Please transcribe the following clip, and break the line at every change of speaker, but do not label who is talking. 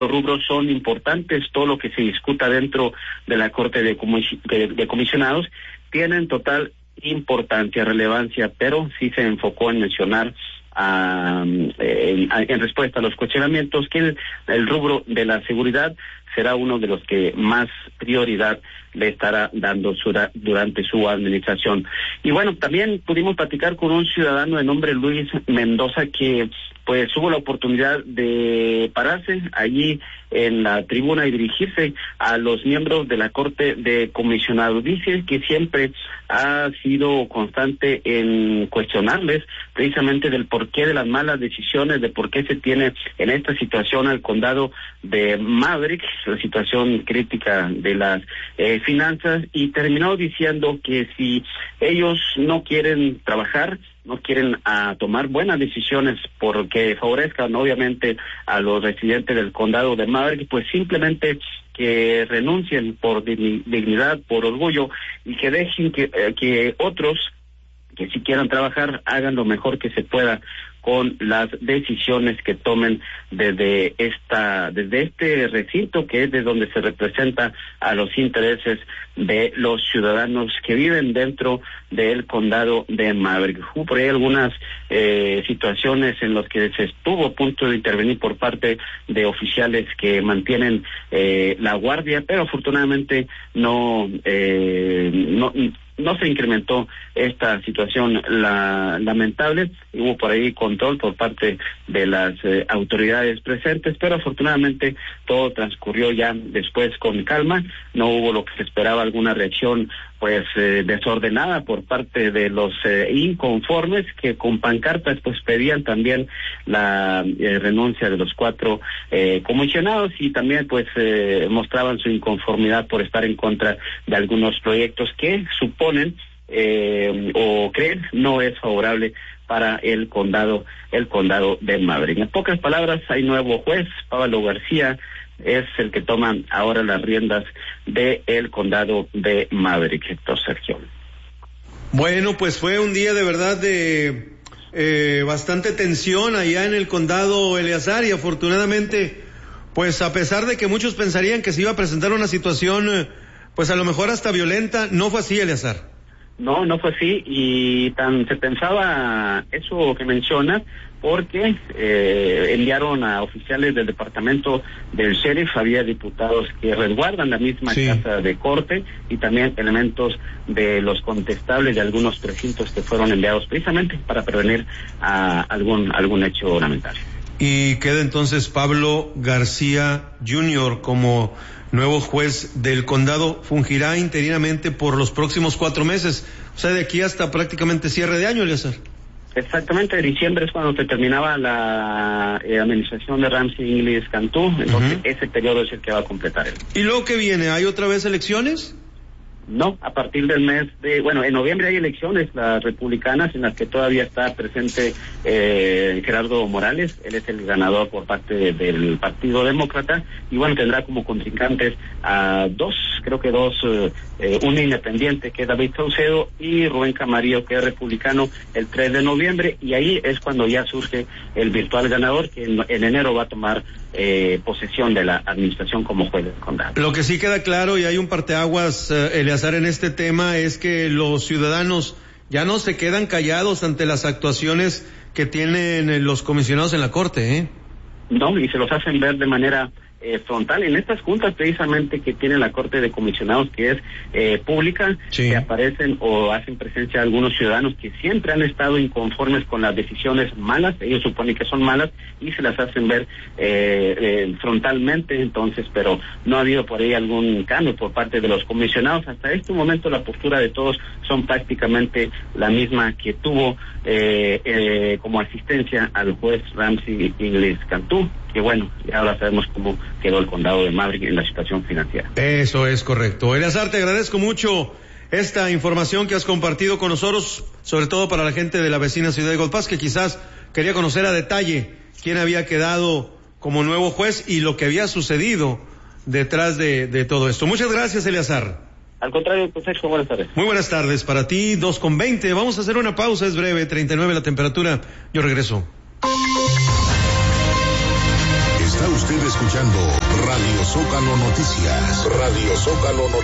rubros son importantes, todo lo que se discuta dentro de la Corte de Comisionados tienen total importancia, relevancia, pero sí se enfocó en mencionar en respuesta a los cuestionamientos que el rubro de la seguridad será uno de los que más prioridad le estará dando durante su administración. Y bueno, también pudimos platicar con un ciudadano de nombre Luis Mendoza que pues tuvo la oportunidad de pararse allí en la tribuna y dirigirse a los miembros de la Corte de Comisionados. Dice que siempre ha sido constante en cuestionarles precisamente del porqué de las malas decisiones, de por qué se tiene en esta situación al condado de Maverick, la situación crítica de las finanzas, y terminó diciendo que si ellos no quieren trabajar, no quieren tomar buenas decisiones porque favorezcan obviamente a los residentes del condado de Maverick, pues simplemente que renuncien por dignidad, por orgullo, y que dejen que otros que si quieran trabajar hagan lo mejor que se pueda con las decisiones que tomen desde este recinto, que es de donde se representa a los intereses de los ciudadanos que viven dentro del condado de Maverick. Hubo por ahí algunas situaciones en las que se estuvo a punto de intervenir por parte de oficiales que mantienen la guardia, pero afortunadamente no se incrementó esta situación lamentable. Hubo por ahí control por parte de las autoridades presentes, pero afortunadamente todo transcurrió ya después con calma. No hubo lo que se esperaba, alguna reacción pues desordenada por parte de los inconformes, que con pancartas pues pedían también la renuncia de los 4 comisionados, y también pues mostraban su inconformidad por estar en contra de algunos proyectos que suponen o creen no es favorable para el condado de Maverick. En pocas palabras, hay nuevo juez, Pablo García es el que toma ahora las riendas del condado de Maverick, Héctor Sergio.
Bueno, pues fue un día de verdad de bastante tensión allá en el condado, Eleazar, y afortunadamente, pues a pesar de que muchos pensarían que se iba a presentar una situación, pues a lo mejor hasta violenta, no fue así, Eleazar.
No fue así, y se pensaba eso que mencionas, porque enviaron a oficiales del departamento del sheriff, había diputados que resguardan la misma casa de corte, y también elementos de los contestables de algunos precintos que fueron enviados precisamente para prevenir algún hecho lamentable.
Y queda entonces Pablo García Jr. como nuevo juez del condado, fungirá interinamente por los próximos 4 meses, o sea, de aquí hasta prácticamente cierre de año, Eleazar.
Exactamente, de diciembre es cuando se terminaba la administración de Ramsey Inglis Cantú, entonces ese periodo es el que va a completar él.
¿Y luego qué viene? ¿Hay otra vez elecciones?
No, a partir del mes en noviembre hay elecciones, las republicanas, en las que todavía está presente Gerardo Morales, él es el ganador por parte del Partido Demócrata, y bueno, tendrá como contrincantes a dos, una independiente que es David Saucedo y Rubén Camarillo, que es republicano, el 3 de noviembre, y ahí es cuando ya surge el virtual ganador, que en enero va a tomar posesión de la administración como juez del condado.
Lo que sí queda claro, y hay un parteaguas, Eleazar, en este tema, es que los ciudadanos ya no se quedan callados ante las actuaciones que tienen los comisionados en la corte, ¿eh?
No, y se los hacen ver de manera frontal en estas juntas precisamente que tiene la Corte de Comisionados, que es pública, que aparecen o hacen presencia algunos ciudadanos que siempre han estado inconformes con las decisiones malas, ellos suponen que son malas, y se las hacen ver frontalmente, entonces, pero no ha habido por ahí algún cambio por parte de los comisionados. Hasta este momento la postura de todos son prácticamente la misma que tuvo como asistencia al juez Ramsey Inglis Cantú, que bueno, ahora sabemos cómo quedó el condado de Maverick en la situación financiera. Eso
es correcto. Eleazar, te agradezco mucho esta información que has compartido con nosotros, sobre todo para la gente de la vecina ciudad de Gold Pass, que quizás quería conocer a detalle quién había quedado como nuevo juez y lo que había sucedido detrás de todo esto. Muchas gracias, Eleazar.
Al contrario, pues Sergio, buenas tardes.
Muy buenas tardes para ti, 2:20. Vamos a hacer una pausa, es breve, 39 la temperatura. Yo regreso.
Está usted usted escuchando Radio Zócalo Noticias. Radio Zócalo Noticias.